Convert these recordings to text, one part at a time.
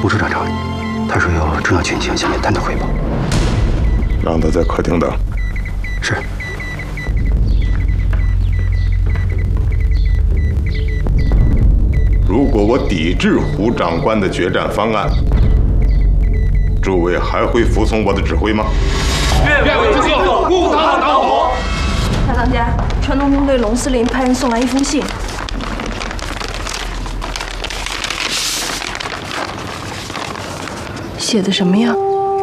吴处长找你，他说有重要情形向你单独汇报。 让他在客厅等。 是。 如果我抵制胡长官的决战方案，诸位还会服从我的指挥吗？ 愿为之救，误打打火。 大当家，川东军对龙司令派人送来一封信。 写的什么呀？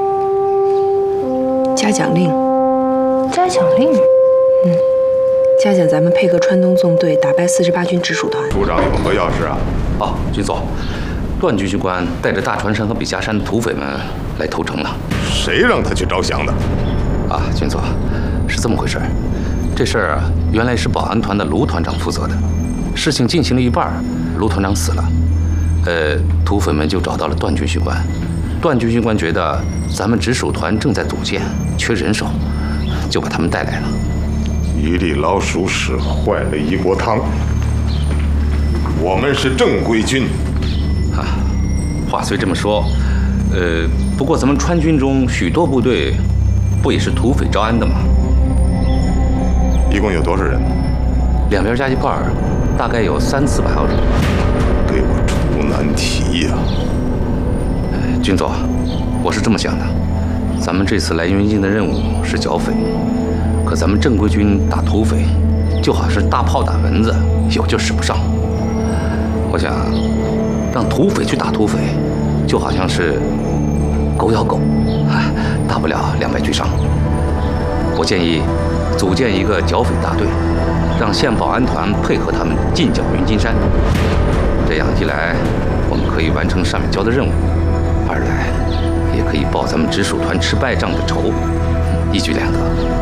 嘉奖令。 嘉奖令。 嘉奖咱们配合川东纵队打败48军直属团。 处长有何要事啊？ 哦，军座，段军官带着大川山和笔架山的土匪们来投诚了。 谁让他去招降的？ 啊，军座，是这么回事。这事儿原来是保安团的卢团长负责的。事情进行了一半，卢团长死了，土匪们就找到了段军官。 段军官觉得咱们直属团正在组建，缺人手，就把他们带来了。 一粒老鼠屎坏了一锅汤。我们是正规军。 啊，话虽这么说，不过咱们川军中许多部队，不也是土匪招安的吗？ 一共有多少人？ 两边加一块，大概有300-400号人。 给我出难题呀！ 军座，我是这么想的，咱们这次来云津的任务是剿匪，可咱们正规军打土匪，就好像是大炮打蚊子，有就使不上。我想，让土匪去打土匪，就好像是狗咬狗，大不了2败俱伤。我建议组建一个剿匪大队，让县保安团配合他们进剿云金山。这样一来，我们可以完成上面交的任务。 二来，也可以报咱们直属团吃败仗的仇，一举两得。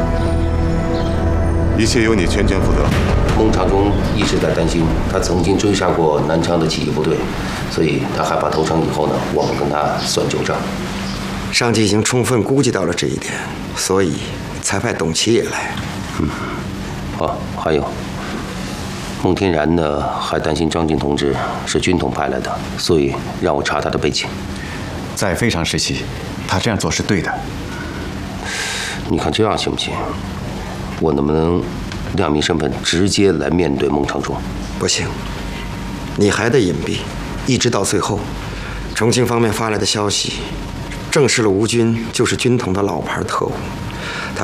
一切由你全权负责。 孟长中一直在担心，他曾经追杀过南昌的起义部队，所以他害怕投诚以后呢，我们跟他算旧账。 上级已经充分估计到了这一点，所以才派董琦也来。 还有。 孟天然呢，还担心张晋同志是军统派来的，所以让我查他的背景。 在非常时期，他这样做是对的。 你看这样行不行？我能不能亮明身份，直接来面对孟长中？ 不行，你还得隐蔽，一直到最后。重庆方面发来的消息，证实了吴军就是军统的老牌特务。